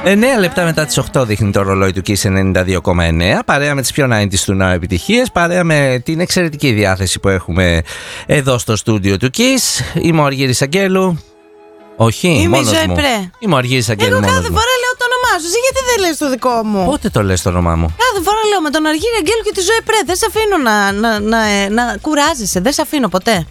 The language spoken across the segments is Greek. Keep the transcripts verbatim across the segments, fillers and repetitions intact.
εννέα λεπτά μετά τις οκτώ δείχνει το ρολόι του Kiss ενενήντα δύο κόμμα εννέα. Παρέα με τις πιο ενενήντα του Now επιτυχίες. Παρέα με την εξαιρετική διάθεση που έχουμε εδώ στο στούντιο του Kiss. Είμαι ο Αργύρης Αγγέλου. Όχι, Είμαι μόνος η Ζωή μου. Πρέ. Είμαι ο Αργύρης Αγγέλου. Εγώ μόνος κάθε μου. φορά λέω το όνομά σου. Εσύ γιατί δεν λες το δικό μου? Πότε το λες το όνομά μου? Κάθε φορά λέω με τον Αργύρη Αγγέλου και τη Ζωή Πρέ. Δεν σε αφήνω να, να, να, να κουράζεσαι. Δεν σε αφήνω ποτέ.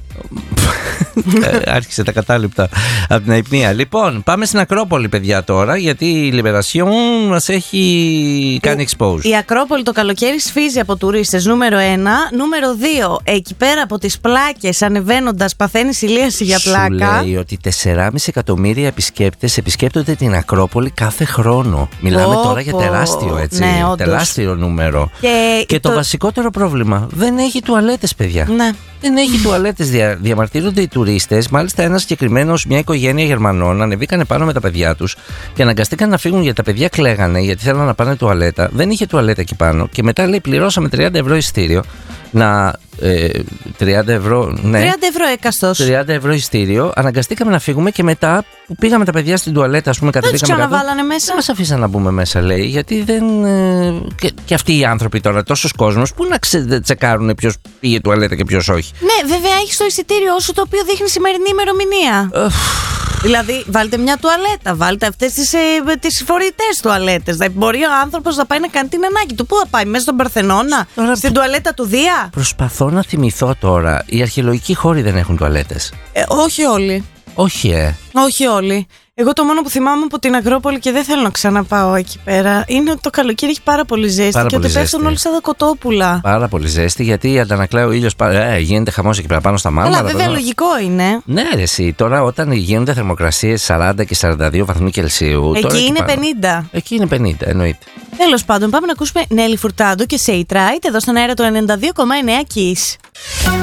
Άρχισε τα κατάληπτα από την αϊπνία. Λοιπόν, πάμε στην Ακρόπολη, παιδιά, τώρα, γιατί η Λιμπερασιόν μας έχει κάνει expose. Η Ακρόπολη το καλοκαίρι σφίζει από τουρίστες, νούμερο ένα. Νούμερο δύο, εκεί πέρα από τις πλάκες ανεβαίνοντας παθαίνεις ηλίαση για πλάκα. Σου λέει ότι τέσσερα κόμμα πέντε εκατομμύρια επισκέπτες επισκέπτονται την Ακρόπολη κάθε χρόνο. Μιλάμε Πω, τώρα για πω. τεράστιο, έτσι. Ναι, όντως. Τεράστιο νούμερο. Και, Και το... το βασικότερο πρόβλημα, δεν έχει τουαλέτες, παιδιά. Ναι. Δεν έχει τουαλέτες. Δια, διαμαρτύρονται οι τουρίστες. Μάλιστα, ένας συγκεκριμένος, μια οικογένεια Γερμανών, ανεβήκανε πάνω με τα παιδιά τους και αναγκαστήκαν να φύγουν γιατί τα παιδιά κλαίγανε, γιατί θέλανε να πάνε τουαλέτα. Δεν είχε τουαλέτα εκεί πάνω. Και μετά λέει: πληρώσαμε τριάντα ευρώ ειστήριο. Να. Ε, τριάντα ευρώ, ναι. τριάντα ευρώ έκαστος. τριάντα ευρώ ειστήριο. Αναγκαστήκαμε να φύγουμε και μετά που πήγαμε τα παιδιά στην τουαλέτα, ας πούμε, Δεν τους κατεβήκαμε κάτω. ξαναβάλανε μέσα. Δεν μας αφήσαν να μπούμε μέσα, λέει, γιατί δεν. Ε, και, και αυτοί οι άνθρωποι τώρα, τόσος κόσμος, πού να ξε, τσεκάρουν ποιος πήγε τουαλέτα και ποιος όχι. Ναι, βέβαια έχεις το εισιτήριό σου το οποίο δείχνει σημερινή ημερομηνία. Δηλαδή, βάλτε μια τουαλέτα, βάλτε αυτές τις, ε, τις φορητές τουαλέτες. Δηλαδή, μπορεί ο άνθρωπος να πάει να κάνει την ανάγκη του. Πού θα πάει, μέσα στον Παρθενώνα, Τώρα, στην τουαλέτα του Δία? Προσπαθώ να θυμηθώ τώρα. Οι αρχαιολογικοί χώροι δεν έχουν τουαλέτες. Ε, όχι όλοι. Όχι, ε. Όχι όλοι. Εγώ το μόνο που θυμάμαι από την Ακρόπολη και δεν θέλω να ξαναπάω εκεί πέρα είναι ότι το καλοκαίρι έχει πάρα πολύ ζέστη Πάρα και πολύ ότι πέφτουν ζέστη. όλοι σαν τα κοτόπουλα. Πάρα πολύ ζέστη, γιατί αντανακλάει ο ήλιος. Ε, γίνεται χαμός εκεί πέρα πάνω στα μάρμαρα. Αλλά βέβαια τώρα. λογικό είναι. Ναι, ρε, εσύ. Τώρα, όταν γίνονται θερμοκρασίες σαράντα και σαράντα δύο βαθμοί Κελσίου. Εκεί τώρα είναι πάνω. πενήντα. Εκεί είναι πενήντα, εννοείται. Τέλος πάντων, πάμε να ακούσουμε Νέλη Φουρτάντο και Say It Right εδώ στον αέρα του ενενήντα δύο κόμμα εννέα Kiss.